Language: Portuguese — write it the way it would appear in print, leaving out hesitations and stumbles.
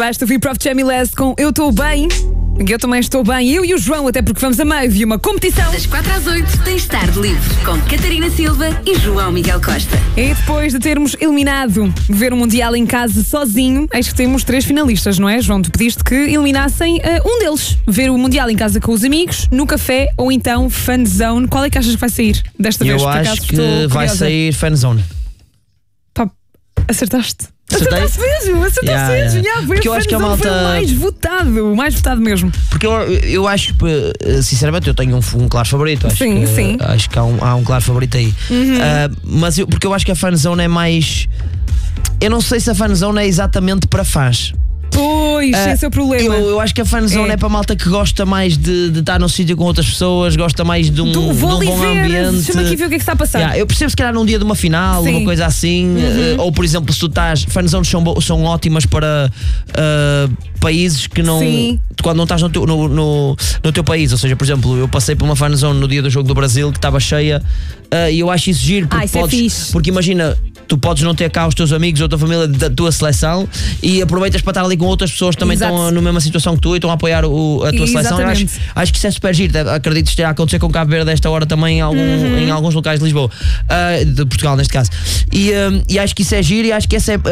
Acabaste de ouvir Prof. Jamie Last com Eu Estou Bem. Eu também estou bem, eu e o João, até porque vamos a meio de uma competição. Das 4 às 8 tens Tarde Livre com Catarina Silva e João Miguel Costa. E depois de termos eliminado ver o Mundial em casa sozinho, eis que temos 3 finalistas, não é, João? Tu pediste que eliminassem um deles. Ver o Mundial em casa com os amigos, no café ou então Fanzone. Qual é que achas que vai sair desta vez? Eu acho que vai sair Fanzone. Pá, acertaste. Acertei? Acertaste mesmo, acertaste mesmo. Porque eu acho que a malta... foi o mais votado mesmo. Porque eu acho que, sinceramente, eu tenho um claro favorito. Sim. Acho que há um claro favorito aí. Mas porque eu acho que a Fanzone é mais... Eu não sei se a Fanzone é exatamente para fãs. Pois, esse é o problema. Eu acho que a Fanzone é para a malta que gosta mais de estar num sítio com outras pessoas, gosta mais de um bom ambiente. Deixa-me aqui ver o que é que está a passar. Eu percebo se calhar num dia de uma final, uma coisa assim, ou por exemplo, se tu estás. Fanzones são ótimas para países que não. Quando não estás no teu país, ou seja, por exemplo, eu passei por uma fanzone no dia do jogo do Brasil que estava cheia e eu acho isso giro porque porque imagina, tu podes não ter cá os teus amigos ou a tua família da tua seleção e aproveitas para estar ali com outras pessoas que também estão na mesma situação que tu e estão a apoiar a tua seleção. Eu acho que isso é super giro. Acredito que esteja a acontecer com Cabo Verde esta hora também em alguns locais de Lisboa, de Portugal neste caso, e acho que isso é giro e acho que essa é